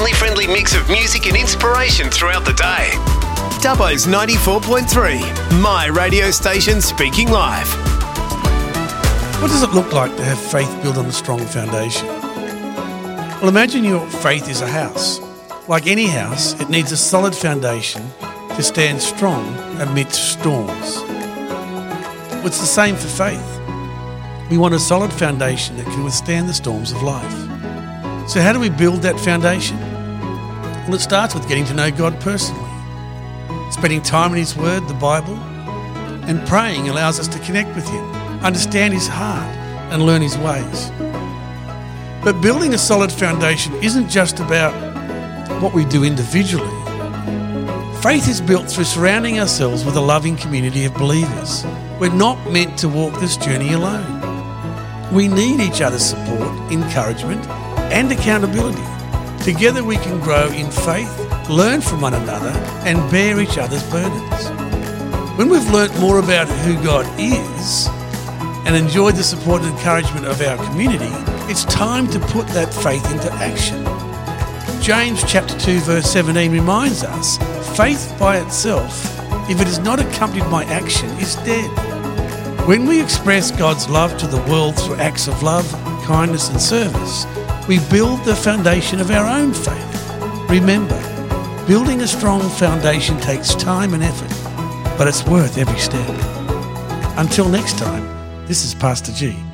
family-friendly mix of music and inspiration throughout the day. Dubbo's 94.3, my radio station speaking live. What does it look like to have faith built on a strong foundation? Well, imagine your faith is a house. Like any house, it needs a solid foundation to stand strong amidst storms. Well, it's the same for faith. We want a solid foundation that can withstand the storms of life. So how do we build that foundation? Well, it starts with getting to know God personally. Spending time in His Word, the Bible, and praying allows us to connect with Him, understand His heart, and learn His ways. But building a solid foundation isn't just about what we do individually. Faith is built through surrounding ourselves with a loving community of believers. We're not meant to walk this journey alone. We need each other's support, encouragement, and accountability. Together we can grow in faith, learn from one another, and bear each other's burdens. When we've learnt more about who God is and enjoyed the support and encouragement of our community, it's time to put that faith into action. James chapter 2 verse 17 reminds us, faith by itself, if it is not accompanied by action, is dead. When we express God's love to the world through acts of love, kindness and service, we build the foundation of our own faith. Remember, building a strong foundation takes time and effort, but it's worth every step. Until next time, this is Pastor G.